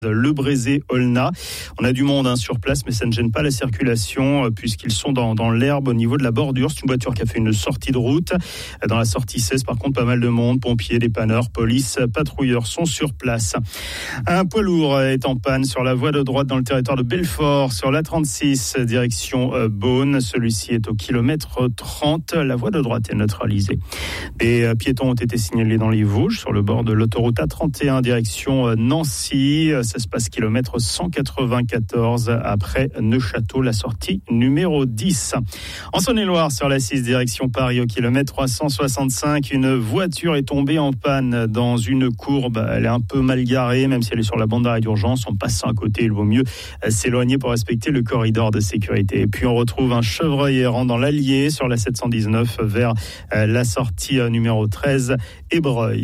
Le Brézé-Olna. On a du monde sur place, mais ça ne gêne pas la circulation puisqu'ils sont dans l'herbe au niveau de la bordure. C'est une voiture qui a fait une sortie de route. Dans la sortie 16, par contre, pas mal de monde. Pompiers, dépanneurs, police, patrouilleurs sont sur place. Un poids lourd est en panne sur la voie de droite dans le territoire de Belfort, sur la 36, direction Beaune. Celui-ci est au kilomètre 30. La voie de droite est neutralisée. Des piétons ont été signalés dans les Vosges, sur le bord de l'autoroute A31, direction Nancy. Ça se passe kilomètre 194 après Neufchâteau, la sortie numéro 10. En Saône-et-Loire, sur la 6 direction Paris, au kilomètre 365, une voiture est tombée en panne dans une courbe. Elle est un peu mal garée, même si elle est sur la bande d'arrêt d'urgence. En passant à côté, il vaut mieux s'éloigner pour respecter le corridor de sécurité. Et puis on retrouve un chevreuil errant dans l'Allier, sur la 719 vers la sortie numéro 13, Ébreuil.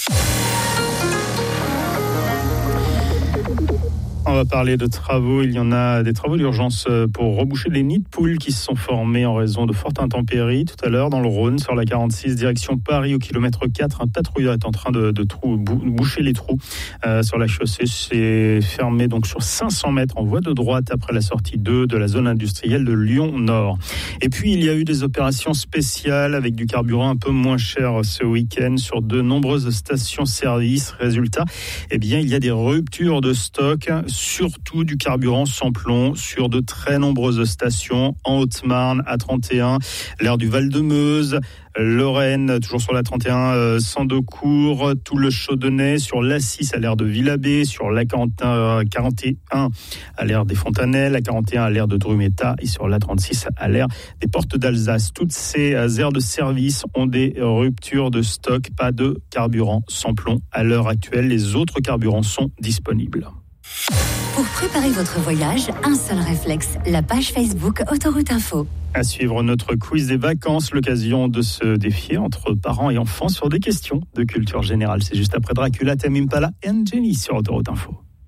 On va parler de travaux. Il y en a des travaux d'urgence pour reboucher les nids de poules qui se sont formés en raison de fortes intempéries. Tout à l'heure, dans le Rhône, sur la 46, direction Paris, au kilomètre 4, un patrouilleur est en train de boucher les trous sur la chaussée. C'est fermé donc sur 500 mètres en voie de droite après la sortie 2 de la zone industrielle de Lyon-Nord. Et puis, il y a eu des opérations spéciales avec du carburant un peu moins cher ce week-end sur de nombreuses stations-service. Résultat, il y a des ruptures de stock, surtout du carburant sans plomb sur de très nombreuses stations en Haute-Marne, A31, l'aire du Val-de-Meuse, Lorraine, toujours sur la 31, Sandocourt, tout le Chaudonnay, sur l'A6 à l'aire de Villabé, sur la 41 à l'aire des Fontanelles, la 41 à l'aire de Drumeta et sur la 36 à l'aire des Portes d'Alsace. Toutes ces aires de service ont des ruptures de stock, pas de carburant sans plomb à l'heure actuelle. Les autres carburants sont disponibles. Pour préparer votre voyage, un seul réflexe, la page Facebook Autoroute Info. À suivre notre quiz des vacances, l'occasion de se défier entre parents et enfants sur des questions de culture générale. C'est juste après Dracula, Tame Impala et Jenny sur Autoroute Info.